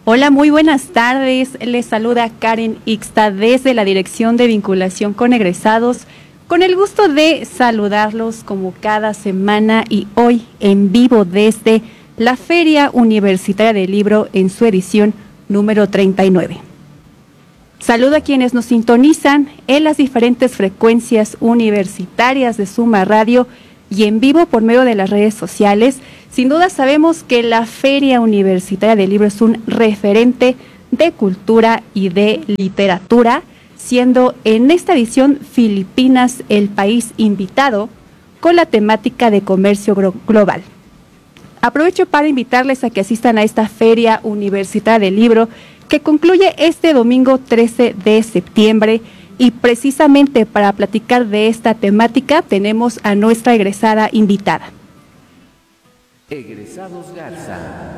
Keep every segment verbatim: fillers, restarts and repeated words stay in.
Hola, muy buenas tardes. Les saluda Karen Ixta desde la Dirección de Vinculación con Egresados, con el gusto de saludarlos como cada semana y hoy en vivo desde la Feria Universitaria del Libro en su edición número treinta y nueve. Saludo a quienes nos sintonizan en las diferentes frecuencias universitarias de Suma Radio y en vivo por medio de las redes sociales. Sin duda sabemos que la Feria Universitaria del Libro es un referente de cultura y de literatura, siendo en esta edición Filipinas el país invitado con la temática de comercio global. Aprovecho para invitarles a que asistan a esta Feria Universitaria del Libro que concluye este domingo trece de septiembre. Y precisamente para platicar de esta temática tenemos a nuestra egresada invitada. Egresados Garza.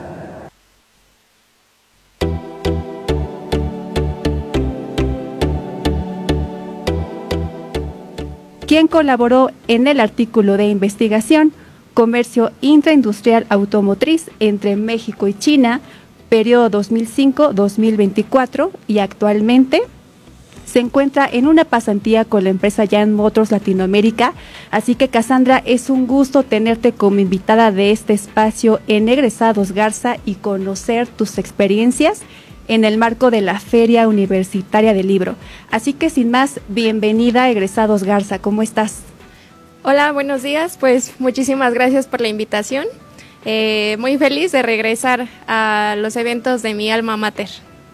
Quien colaboró en el artículo de investigación Comercio Intraindustrial Automotriz entre México y China, periodo dos mil cinco a dos mil veinticuatro, y actualmente se encuentra en una pasantía con la empresa Yan Motors Latinoamérica. Así que, Cassandra, es un gusto tenerte como invitada de este espacio en Egresados Garza y conocer tus experiencias en el marco de la Feria Universitaria del Libro. Así que, sin más, bienvenida a Egresados Garza. ¿Cómo estás? Hola, buenos días. Pues muchísimas gracias por la invitación. Eh, muy feliz de regresar a los eventos de mi alma mater.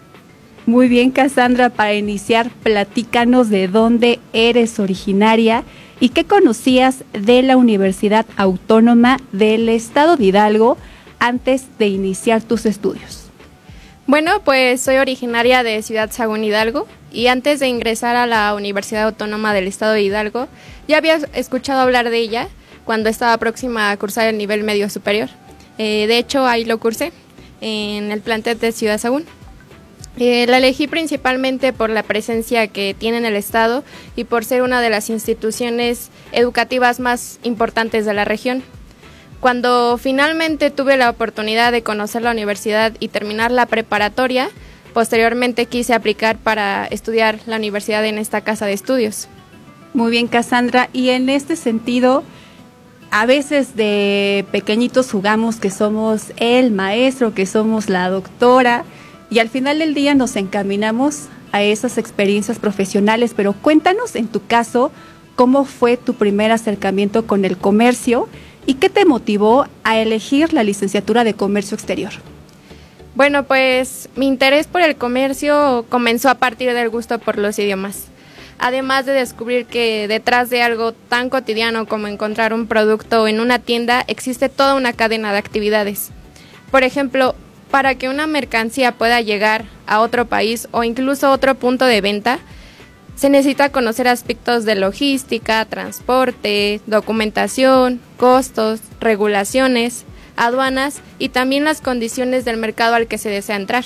Muy bien, Cassandra, para iniciar, platícanos de dónde eres originaria y qué conocías de la Universidad Autónoma del Estado de Hidalgo antes de iniciar tus estudios. Bueno, pues soy originaria de Ciudad Sagún, Hidalgo, y antes de ingresar a la Universidad Autónoma del Estado de Hidalgo, ya había escuchado hablar de ella cuando estaba próxima a cursar el nivel medio superior. Eh, de hecho, ahí lo cursé, en el plantel de Ciudad Sagún. Eh, la elegí principalmente por la presencia que tiene en el estado y por ser una de las instituciones educativas más importantes de la región. Cuando finalmente tuve la oportunidad de conocer la universidad y terminar la preparatoria, posteriormente quise aplicar para estudiar la universidad en esta casa de estudios. Muy bien, Cassandra, y en este sentido, a veces de pequeñitos jugamos que somos el maestro, que somos la doctora, y al final del día nos encaminamos a esas experiencias profesionales, pero cuéntanos en tu caso, ¿cómo fue tu primer acercamiento con el comercio y qué te motivó a elegir la licenciatura de Comercio Exterior? Bueno, pues mi interés por el comercio comenzó a partir del gusto por los idiomas, además de descubrir que detrás de algo tan cotidiano como encontrar un producto en una tienda existe toda una cadena de actividades. Por ejemplo, para que una mercancía pueda llegar a otro país o incluso a otro punto de venta, se necesita conocer aspectos de logística, transporte, documentación, costos, regulaciones, aduanas y también las condiciones del mercado al que se desea entrar.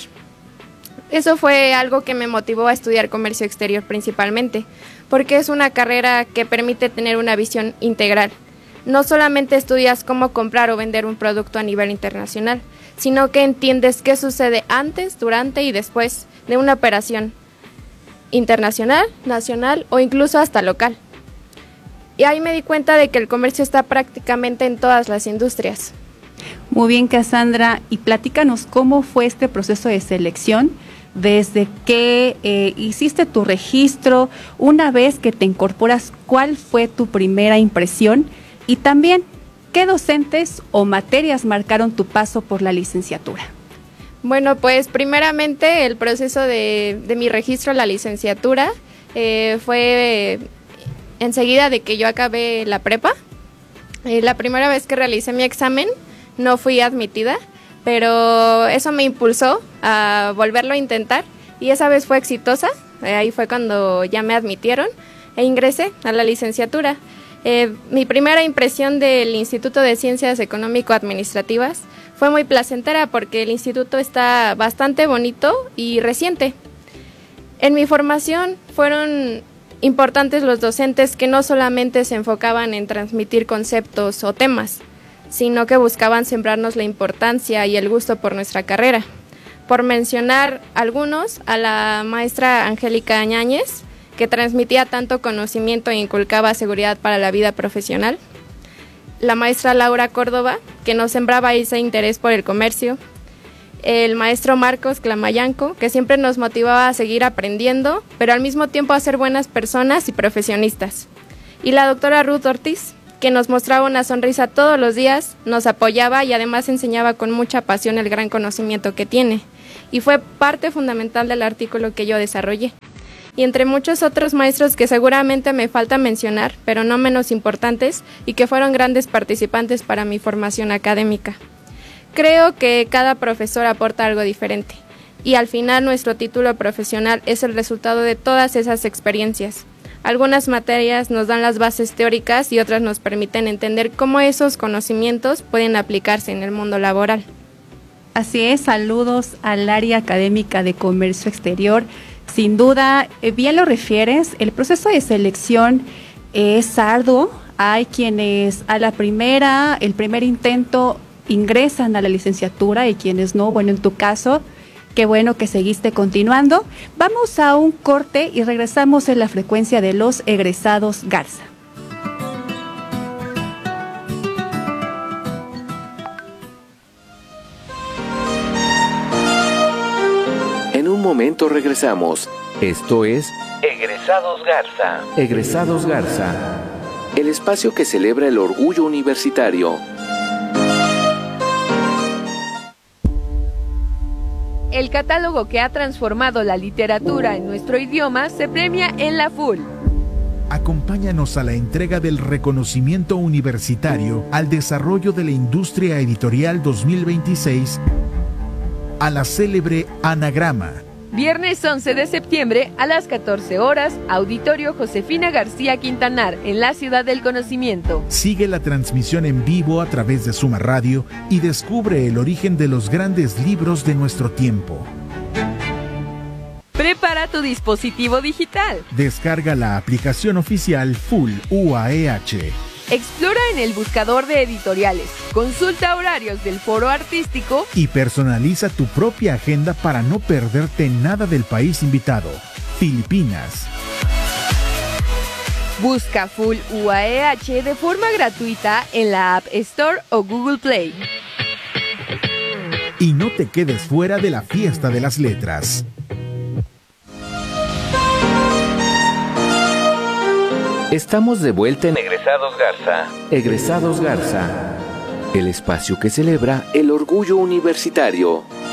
Eso fue algo que me motivó a estudiar comercio exterior principalmente, porque es una carrera que permite tener una visión integral. No solamente estudias cómo comprar o vender un producto a nivel internacional, sino que entiendes qué sucede antes, durante y después de una operación internacional, nacional o incluso hasta local. Y ahí me di cuenta de que el comercio está prácticamente en todas las industrias. Muy bien, Cassandra, y platícanos cómo fue este proceso de selección, desde que eh, hiciste tu registro, una vez que te incorporas, ¿cuál fue tu primera impresión? Y también, ¿qué docentes o materias marcaron tu paso por la licenciatura? Bueno, pues primeramente el proceso de, de mi registro a la licenciatura eh, fue enseguida de que yo acabé la prepa. Eh, la primera vez que realicé mi examen no fui admitida, pero eso me impulsó a volverlo a intentar y esa vez fue exitosa. Eh, ahí fue cuando ya me admitieron e ingresé a la licenciatura. Eh, mi primera impresión del Instituto de Ciencias Económico-Administrativas fue muy placentera porque el instituto está bastante bonito y reciente. En mi formación fueron importantes los docentes que no solamente se enfocaban en transmitir conceptos o temas, sino que buscaban sembrarnos la importancia y el gusto por nuestra carrera. Por mencionar algunos, a la maestra Angélica Añáñez, que transmitía tanto conocimiento e inculcaba seguridad para la vida profesional. La maestra Laura Córdoba, que nos sembraba ese interés por el comercio. El maestro Marcos Clamayanco, que siempre nos motivaba a seguir aprendiendo, pero al mismo tiempo a ser buenas personas y profesionistas. Y la doctora Ruth Ortiz, que nos mostraba una sonrisa todos los días, nos apoyaba y además enseñaba con mucha pasión el gran conocimiento que tiene. Y fue parte fundamental del artículo que yo desarrollé. Y entre muchos otros maestros que seguramente me falta mencionar, pero no menos importantes, y que fueron grandes participantes para mi formación académica. Creo que cada profesor aporta algo diferente, y al final nuestro título profesional es el resultado de todas esas experiencias. Algunas materias nos dan las bases teóricas y otras nos permiten entender cómo esos conocimientos pueden aplicarse en el mundo laboral. Así es, saludos al área académica de comercio exterior. Sin duda, bien lo refieres, el proceso de selección es arduo. Hay quienes a la primera, el primer intento, ingresan a la licenciatura y quienes no. Bueno, en tu caso, qué bueno que seguiste continuando. Vamos a un corte y regresamos en la frecuencia de los egresados Garza. En un momento regresamos. Esto es Egresados Garza. Egresados Garza. El espacio que celebra el orgullo universitario. El catálogo que ha transformado la literatura en nuestro idioma se premia en la F U L. Acompáñanos a la entrega del reconocimiento universitario al desarrollo de la industria editorial dos mil veintiséis a la célebre Anagrama. Viernes once de septiembre a las catorce horas, Auditorio Josefina García Quintanar, en la Ciudad del Conocimiento. Sigue la transmisión en vivo a través de Suma Radio y descubre el origen de los grandes libros de nuestro tiempo. Prepara tu dispositivo digital. Descarga la aplicación oficial F U L U A E H. Explora en el buscador de editoriales, consulta horarios del foro artístico y personaliza tu propia agenda para no perderte nada del país invitado, Filipinas. Busca F U L U A E H de forma gratuita en la App Store o Google Play. Y no te quedes fuera de la fiesta de las letras. Estamos de vuelta en Egresados Garza. Egresados Garza. El espacio que celebra el orgullo universitario.